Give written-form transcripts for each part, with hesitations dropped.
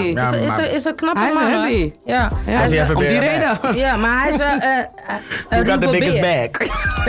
Is een knappe Hij is man, wel hoor. heavy. Ja. Hij is even Om die weer reden. Ja, maar hij is wel You got the Ruben niggas Beer. back.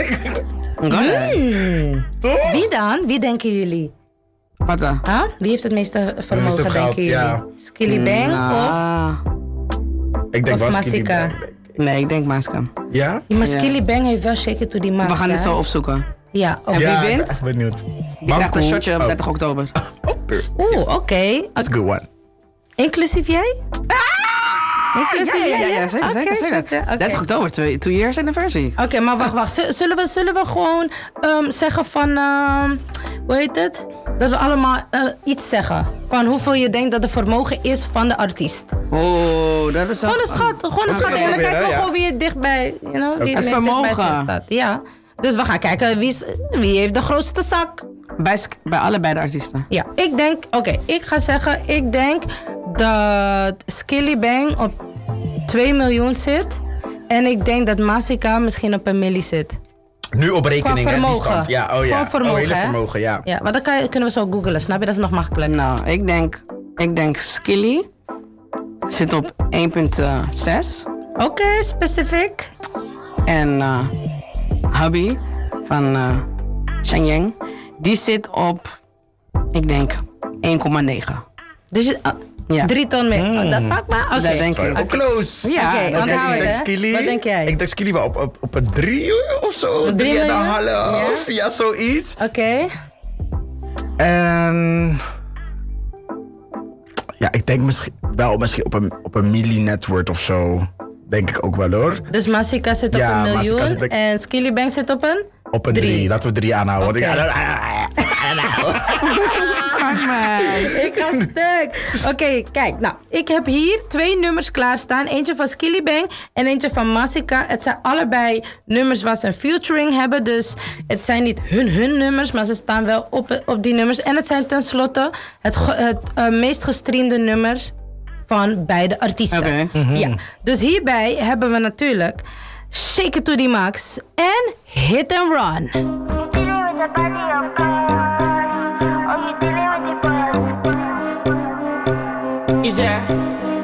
Toch? Wie dan? Wie denken jullie? Wat dan? Huh? Wie heeft het meeste vermogen, het geld, denken jullie? ja. Skilly Bang Ik denk of wel Masika? Skilly Bang. Nee, ik denk Masika. Ja? Ja, maar Skilly Bang heeft wel Shake It To The Max. We gaan dit hè? zo opzoeken. Ja, oké. En wie Ja, ik wint? ben echt benieuwd. Die krijgt een shotje op 30 oktober. Oeh, oké. That's a good one. Inclusief jij? Inclusief Ja, zeker, Oké, zeker. shotje, oké. 30 oktober, 2 years anniversary. Oké, maar wacht. Zullen we gewoon zeggen van... hoe heet het? Dat we allemaal iets zeggen. Van hoeveel je denkt dat de vermogen is van de artiest. Oh, dat is Gewoon een schat. Gewoon een schat. En dan kijken we gewoon wie het dichtbij... You know, wie het Het meest dichtbij vermogen. staat. Ja. Dus we gaan kijken wie heeft de grootste zak. Bij allebei de artiesten. Ja, ik denk... Oké, ik ga zeggen... Ik denk dat Skilly Bang op 2 miljoen zit. En ik denk dat Masika misschien op 1 miljoen zit. Nu op rekening, Qua hè, die vermogen. stand. Ja, oh ja. Gewoon vermogen, hele hè? vermogen, ja. Ja, maar dan kunnen we zo googlen, snap je? Dat is nog makkelijk. Nou, ik denk Skilly zit op 1,6. Oké, specifiek. En Hubby van Shenyang, die zit op, ik denk, 1,9. Dus Ja. 3 ton meer. Oh, dat pakt maar? Oké. Dat denk ik. Ook close. Ja, Oké, dat onthoud Ik het, denk hè? Skilly. Wat denk jij? Ik denk Skilly wel op een 3 of zo. 3,5. 3 miljoen? Ja, zoiets. Oké. En... Ja, ik denk misschien op een milli-net worth of zo. Denk ik ook wel, hoor. Dus Masika zit op Ja, 1 Masika miljoen zit ik- en Skilly Bang zit op een? Op een 3. Laten we 3 aanhouden. Oké. Want Ik ga stuk. Oké, kijk. Nou, ik heb hier 2 nummers klaarstaan. Eentje van Skilly Bang en eentje van Masika. Het zijn allebei nummers waar ze een featuring hebben. Dus het zijn niet hun nummers, maar ze staan wel op die nummers. En het zijn tenslotte het meest gestreamde nummers van beide artiesten. Oké. Ja. Dus hierbij hebben we natuurlijk Shake It To The Max en Hit and Run. You dealing with the body of cars, or you dealing with the boy. Is er?